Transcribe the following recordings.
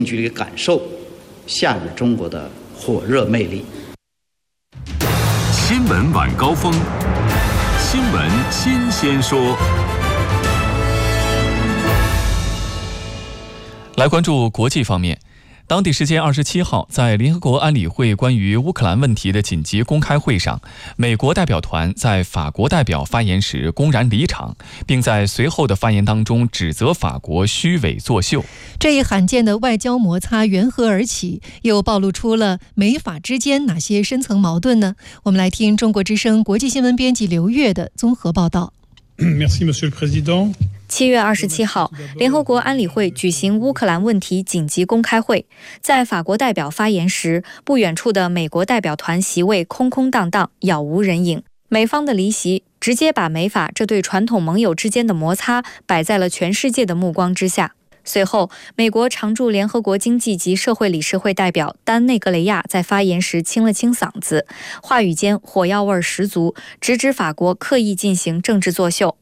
距离感受夏日中国的火热魅力。 新闻晚高峰，新闻新鲜说。 来关注国际方面。当地时间27号，在联合国安理会关于乌克兰问题的紧急公开会上，美国代表团在法国代表发言时公然离场，并在随后的发言当中指责法国虚伪作秀。 这一罕见的外交摩擦缘何而起，又暴露出了美法之间哪些深层矛盾呢？我们来听中国之声国际新闻编辑刘越的综合报道。 Merci, Monsieur le Président。 7月27号，联合国安理会举行乌克兰问题紧急公开会。在法国代表发言时，不远处的美国代表团席位空空荡荡，杳无人影。美方的离席直接把美法这对传统盟友之间的摩擦摆在了全世界的目光之下。随后，美国常驻联合国经济及社会理事会代表丹内格雷亚在发言时清了清嗓子，话语间火药味十足，直指法国刻意进行政治作秀。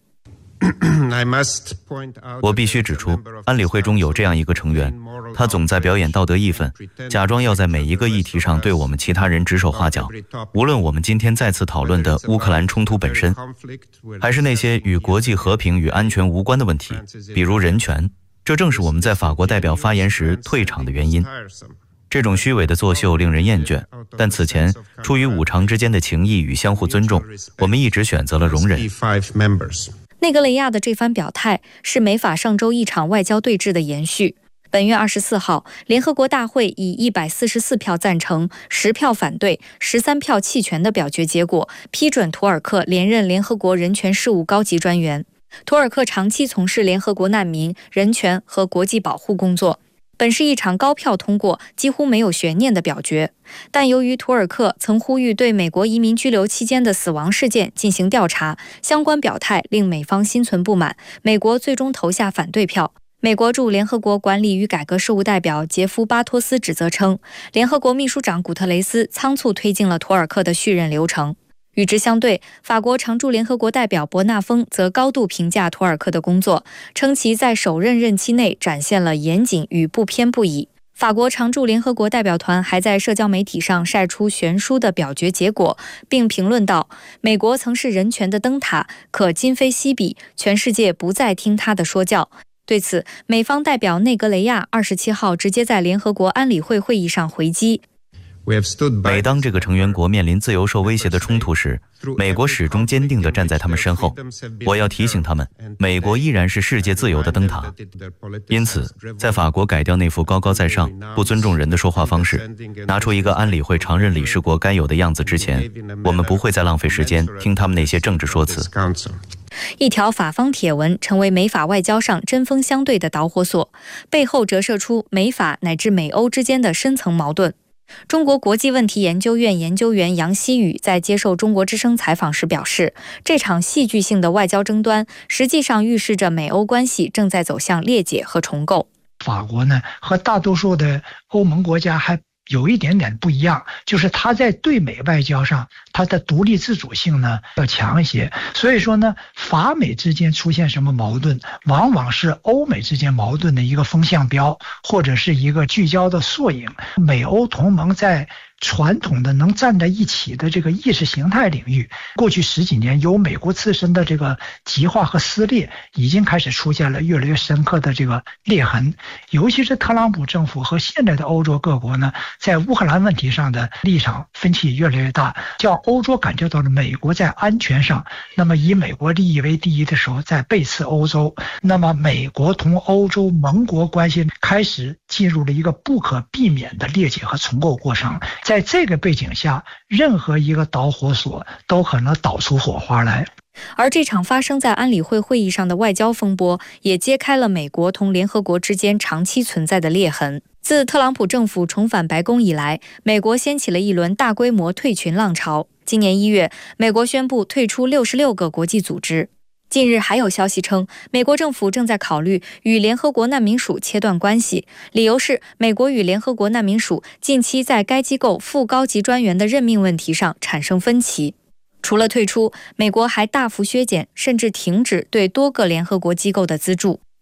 我必须指出，安理会中有这样一个成员，他总在表演道德义愤，假装要在每一个议题上对我们其他人指手画脚。无论我们今天再次讨论的乌克兰冲突本身，还是那些与国际和平与安全无关的问题，比如人权，这正是我们在法国代表发言时退场的原因。这种虚伪的作秀令人厌倦，但此前出于五常之间的情谊与相互尊重，我们一直选择了容忍。 内格雷亚的这番表态是美法上周一场外交对峙的延续。本月24号，联合国大会以144票赞成、10票反对、13票弃权的表决结果，批准图尔克连任联合国人权事务高级专员。图尔克长期从事联合国难民、人权和国际保护工作，本是一场高票通过、几乎没有悬念的表决。但由于图尔克曾呼吁对美国移民拘留期间的死亡事件进行调查，相关表态令美方心存不满，美国最终投下反对票。美国驻联合国管理与改革事务代表杰夫·巴托斯指责称，联合国秘书长古特雷斯仓促推进了图尔克的续任流程。与之相对，法国常驻联合国代表伯纳丰则高度评价图尔克的工作，称其在首任任期内展现了严谨与不偏不倚。法国常驻联合国代表团还在社交媒体上晒出悬殊的表决结果，并评论道：“美国曾是人权的灯塔，可今非昔比，全世界不再听他的说教。”对此，美方代表内格雷亚27号直接在联合国安理会会议上回击。 每当这个成员国面临自由受威胁的冲突时，美国始终坚定地站在他们身后。我要提醒他们，美国依然是世界自由的灯塔。因此，在法国改掉那副高高在上、不尊重人的说话方式，拿出一个安理会常任理事国该有的样子之前，我们不会再浪费时间听他们那些政治说辞。 一条法方帖文成为美法外交上针锋相对的导火索，背后折射出美法乃至美欧之间的深层矛盾。中国国际问题研究院研究员杨希宇在接受中国之声采访时表示，这场戏剧性的外交争端实际上预示着美欧关系正在走向裂解和重构。 法国呢，和大多数的欧盟国家还有一点点不一样，就是它在对美外交上，它的独立自主性呢要强一些。所以说呢，法美之间出现什么矛盾，往往是欧美之间矛盾的一个风向标，或者是一个聚焦的缩影。美欧同盟在传统的能站在一起的这个意识形态领域，过去10几年由美国自身的这个极化和撕裂，已经开始出现了越来越深刻的这个裂痕。尤其是特朗普政府和现在的欧洲各国呢，在乌克兰问题上的立场分歧越来越大，叫欧洲感觉到了美国在安全上，那么以美国利益为第一的时候在背刺欧洲，那么美国同欧洲盟国关系开始进入了一个不可避免的裂解和重构过程。在这个背景下，任何一个导火索都可能导出火花来。 而这场发生在安理会会议上的外交风波，也揭开了美国同联合国之间长期存在的裂痕。自特朗普政府重返白宫以来，美国掀起了一轮大规模退群浪潮。今年1月，美国宣布退出66个国际组织。近日还有消息称，美国政府正在考虑与联合国难民署切断关系，理由是美国与联合国难民署近期在该机构副高级专员的任命问题上产生分歧。除了退出，美国还大幅削减甚至停止对多个联合国机构的资助。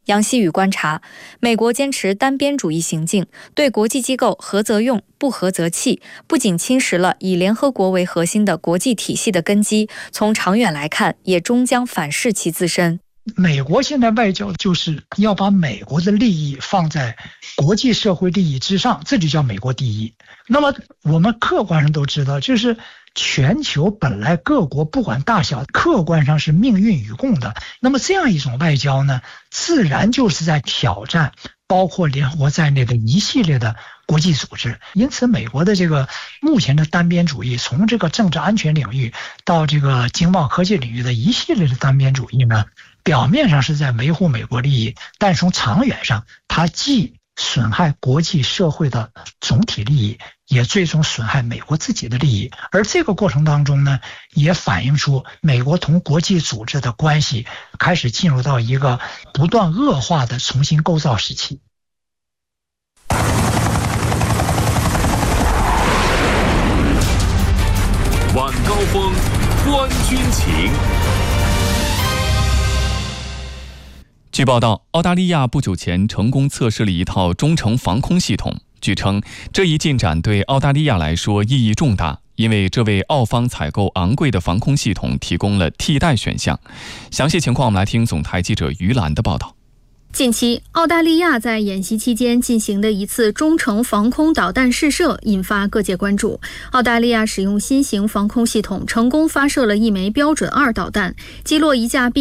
杨希宇观察，美国坚持单边主义行径，对国际机构合则用，不合则弃，不仅侵蚀了以联合国为核心的国际体系的根基，从长远来看，也终将反噬其自身。 美国现在外交就是要把美国的利益放在国际社会利益之上，这就叫美国第一。那么我们客观上都知道，就是全球本来各国不管大小，客观上是命运与共的。那么这样一种外交呢，自然就是在挑战包括联合国在内的一系列的国际组织。因此美国的这个目前的单边主义，从这个政治安全领域到这个经贸科技领域的一系列的单边主义呢，表面上是在维护美国利益，但从长远上它既损害国际社会的总体利益，也最终损害美国自己的利益。而这个过程当中呢，也反映出美国同国际组织的关系开始进入到一个不断恶化的重新构造时期。 晚高峰，观军情。 据报道，澳大利亚不久前成功测试了一套中程防空系统。据称，这一进展对澳大利亚来说意义重大，因为这为澳方采购昂贵的防空系统提供了替代选项。详细情况，我们来听总台记者于兰的报道。 近期，澳大利亚在演习期间进行的一次中程防空导弹试射引发各界关注。澳大利亚使用新型防空系统，成功发射了一枚标准2导弹，击落一架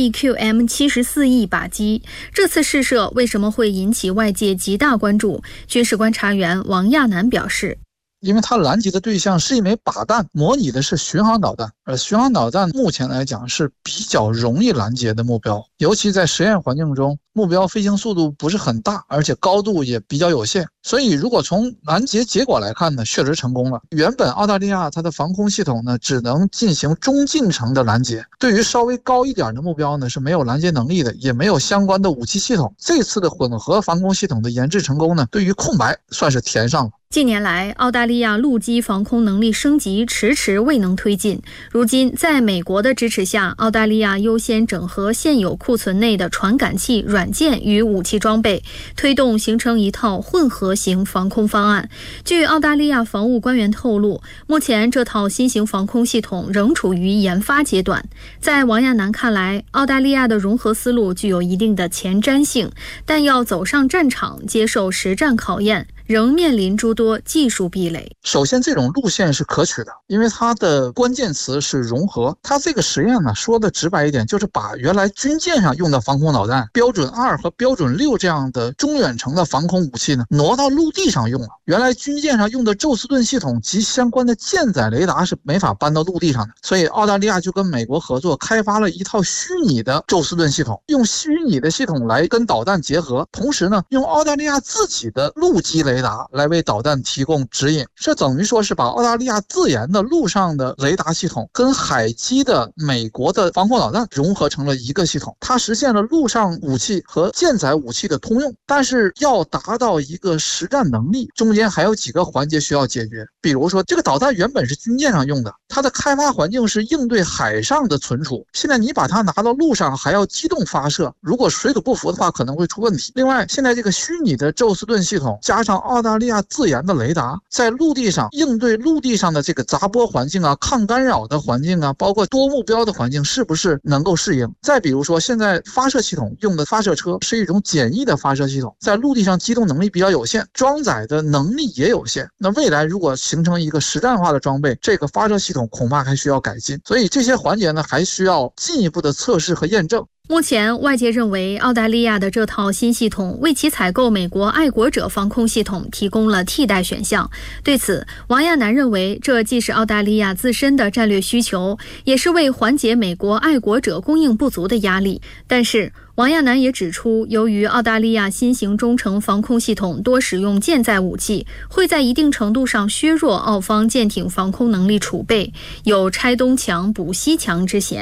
BQM-74E 靶机。这次试射为什么会引起外界极大关注？军事观察员王亚楠表示， 因为它拦截的对象是一枚靶弹，模拟的是巡航导弹，而巡航导弹目前来讲是比较容易拦截的目标，尤其在实验环境中，目标飞行速度不是很大，而且高度也比较有限，所以如果从拦截结果来看呢，确实成功了。原本澳大利亚它的防空系统呢，只能进行中近程的拦截，对于稍微高一点的目标呢，是没有拦截能力的，也没有相关的武器系统。这次的混合防空系统的研制成功呢，对于空白算是填上了。 近年来，澳大利亚陆基防空能力升级迟迟未能推进。如今，在美国的支持下，澳大利亚优先整合现有库存内的传感器、软件与武器装备，推动形成一套混合型防空方案。据澳大利亚防务官员透露，目前这套新型防空系统仍处于研发阶段。在王亚楠看来，澳大利亚的融合思路具有一定的前瞻性，但要走上战场，接受实战考验，仍面临诸多技术壁垒。 首先，这种路线是可取的，因为它的关键词是融合。它这个实验呢，说的直白一点，就是把原来军舰上用的防空导弹标准2和标准6这样的中远程的防空武器呢，挪到陆地上用了。原来军舰上用的宙斯盾系统及相关的舰载雷达是没法搬到陆地上的，所以澳大利亚就跟美国合作，开发了一套虚拟的宙斯盾系统，用虚拟的系统来跟导弹结合，同时呢，用澳大利亚自己的陆基雷达来为导弹提供指引。这等于说是把澳大利亚自研的陆上的雷达系统跟海基的美国的防空导弹融合成了一个系统，它实现了陆上武器和舰载武器的通用。但是要达到一个实战能力，中间还有几个环节需要解决。比如说，这个导弹原本是军舰上用的，它的开发环境是应对海上的存储，现在你把它拿到陆上还要机动发射，如果水土不服的话可能会出问题。另外，现在这个虚拟的宙斯盾系统加上澳大利亚自研的雷达，在陆地上应对陆地上的这个杂波环境啊、抗干扰的环境啊，包括多目标的环境，是不是能够适应？再比如说，现在发射系统用的发射车是一种简易的发射系统，在陆地上机动能力比较有限，装载的能力也有限。那未来如果形成一个实战化的装备，这个发射系统恐怕还需要改进。所以这些环节呢，还需要进一步的测试和验证。 目前，外界认为澳大利亚的这套新系统为其采购美国爱国者防空系统提供了替代选项。对此，王亚楠认为，这既是澳大利亚自身的战略需求，也是为缓解美国爱国者供应不足的压力。但是，王亚楠也指出，由于澳大利亚新型中程防空系统多使用舰载武器，会在一定程度上削弱澳方舰艇防空能力储备，有拆东墙补西墙之嫌。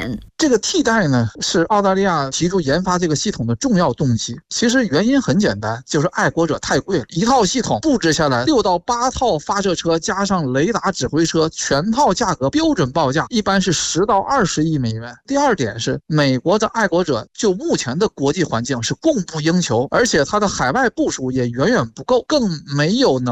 这个替代呢，是澳大利亚提出研发这个系统的重要动机。其实原因很简单，就是爱国者太贵了，一套系统布置下来6到8套发射车加上雷达指挥车，全套价格标准报价一般是10到20亿美元。第二点是，美国的爱国者就目前的国际环境是供不应求，而且它的海外部署也远远不够，更没有能